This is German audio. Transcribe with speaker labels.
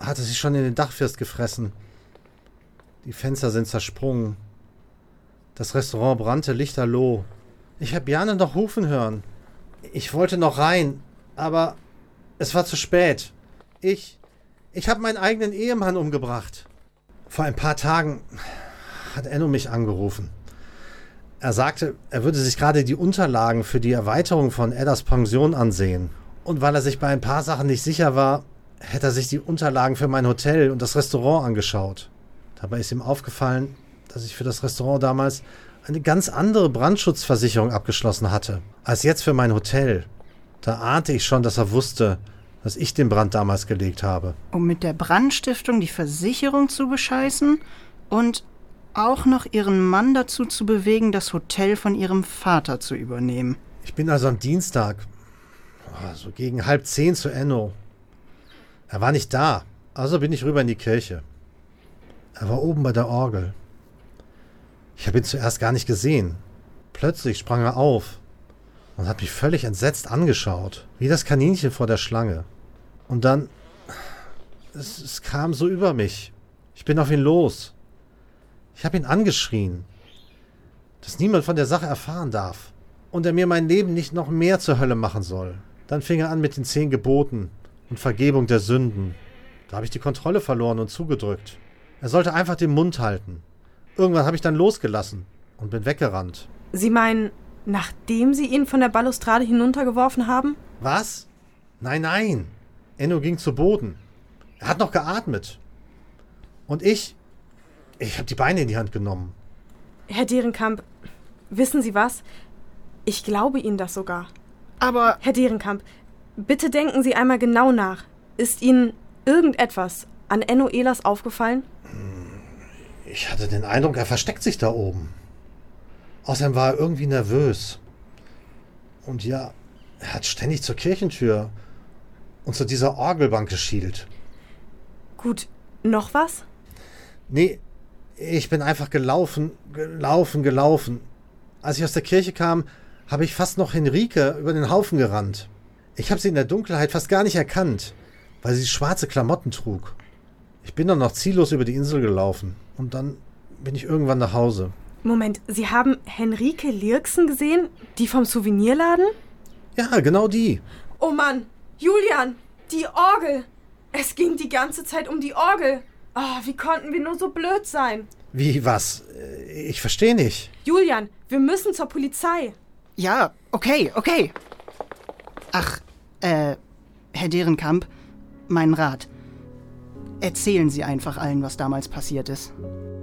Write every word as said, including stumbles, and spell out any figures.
Speaker 1: hatte sich schon in den Dachfirst gefressen. Die Fenster sind zersprungen. Das Restaurant brannte lichterloh. Ich habe Jane noch rufen hören. Ich wollte noch rein, aber es war zu spät. Ich, ich habe meinen eigenen Ehemann umgebracht. Vor ein paar Tagen hat Enno mich angerufen. Er sagte, er würde sich gerade die Unterlagen für die Erweiterung von Eddas Pension ansehen. Und weil er sich bei ein paar Sachen nicht sicher war, hätte er sich die Unterlagen für mein Hotel und das Restaurant angeschaut. Dabei ist ihm aufgefallen, dass ich für das Restaurant damals eine ganz andere Brandschutzversicherung abgeschlossen hatte, als jetzt für mein Hotel. Da ahnte ich schon, dass er wusste, dass ich den Brand damals gelegt habe.
Speaker 2: Um mit der Brandstiftung die Versicherung zu bescheißen und auch noch ihren Mann dazu zu bewegen, das Hotel von ihrem Vater zu übernehmen.
Speaker 1: Ich bin also am Dienstag, so gegen halb zehn zu Enno. Er war nicht da, also bin ich rüber in die Kirche. Er war oben bei der Orgel. Ich habe ihn zuerst gar nicht gesehen. Plötzlich sprang er auf und hat mich völlig entsetzt angeschaut, wie das Kaninchen vor der Schlange. Und dann, es, es kam so über mich. Ich bin auf ihn los. Ich habe ihn angeschrien, dass niemand von der Sache erfahren darf und er mir mein Leben nicht noch mehr zur Hölle machen soll. Dann fing er an mit den zehn Geboten und Vergebung der Sünden. Da habe ich die Kontrolle verloren und zugedrückt. Er sollte einfach den Mund halten. Irgendwann habe ich dann losgelassen und bin weggerannt.
Speaker 3: Sie meinen, nachdem Sie ihn von der Balustrade hinuntergeworfen haben?
Speaker 1: Was? Nein, nein. Enno ging zu Boden. Er hat noch geatmet. Und ich, ich habe die Beine in die Hand genommen.
Speaker 3: Herr Dierenkamp, wissen Sie was? Ich glaube Ihnen das sogar.
Speaker 2: Aber...
Speaker 3: Herr Dierenkamp, bitte denken Sie einmal genau nach. Ist Ihnen irgendetwas an Enno Ehlers aufgefallen?
Speaker 1: Ich hatte den Eindruck, er versteckt sich da oben. Außerdem war er irgendwie nervös. Und ja, er hat ständig zur Kirchentür und zu dieser Orgelbank geschielt.
Speaker 3: Gut, noch was?
Speaker 1: Nee, ich bin einfach gelaufen, gelaufen, gelaufen. Als ich aus der Kirche kam, habe ich fast noch Henrike über den Haufen gerannt. Ich habe sie in der Dunkelheit fast gar nicht erkannt, weil sie schwarze Klamotten trug. Ich bin dann noch ziellos über die Insel gelaufen und dann bin ich irgendwann nach Hause.
Speaker 3: Moment, Sie haben Henrike Lierksen gesehen? Die vom Souvenirladen?
Speaker 1: Ja, genau die.
Speaker 3: Oh Mann, Julian, die Orgel. Es ging die ganze Zeit um die Orgel. Oh, wie konnten wir nur so blöd sein?
Speaker 1: Wie, was? Ich verstehe nicht.
Speaker 3: Julian, wir müssen zur Polizei.
Speaker 2: Ja, okay, okay. Ach, äh, Herr Dierenkamp, mein Rat. Erzählen Sie einfach allen, was damals passiert ist.